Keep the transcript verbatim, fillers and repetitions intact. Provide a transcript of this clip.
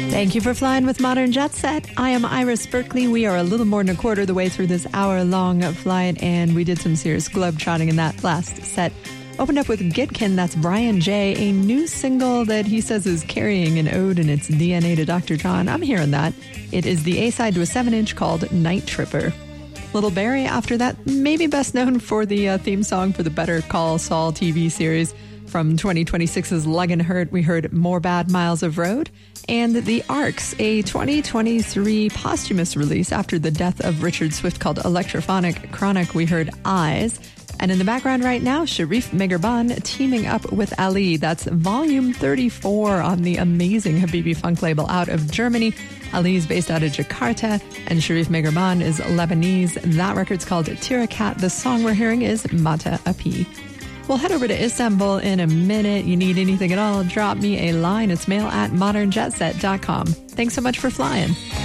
Thank you for flying with Modern Jet Set. I am Iris Berkeley. We are a little more than a quarter of the way through this hour-long flight, and we did some serious globe-trotting in that last set. Opened up with Gitkin, that's Brian J., a new single that he says is carrying an ode in its D N A to Doctor John. I'm hearing that. It is the A-side to a seven inch called Night Tripper. Little Barry, after that, maybe best known for the uh, theme song for the Better Call Saul T V series. From twenty twenty-six's Luggin' Hurt, we heard More Bad Miles of Road. And The Arcs, a twenty twenty-three posthumous release after the death of Richard Swift called Electrophonic Chronic, we heard Eyes. And in the background right now, Sharif Meghriban teaming up with Ali. That's volume thirty-four on the amazing Habibi Funk label out of Germany. Ali is based out of Jakarta, and Sharif Meghriban is Lebanese. That record's called Tirakat. The song we're hearing is Mata Api. We'll head over to Istanbul in a minute. You need anything at all, drop me a line. It's mail at modern jet set dot com. Thanks so much for flying.